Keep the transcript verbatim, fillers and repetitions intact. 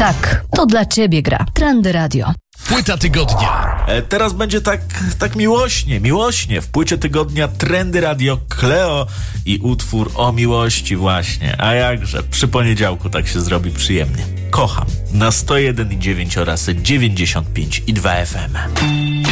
Tak, to dla ciebie gra Trendy Radio. Płyta tygodnia. E, teraz będzie tak, tak miłośnie, miłośnie. W płycie tygodnia Trendy Radio Cleo i utwór o miłości właśnie. A jakże, przy poniedziałku tak się zrobi przyjemnie. Kocham na sto jeden i dziewięć oraz dziewięćdziesiąt pięć i dwa F M.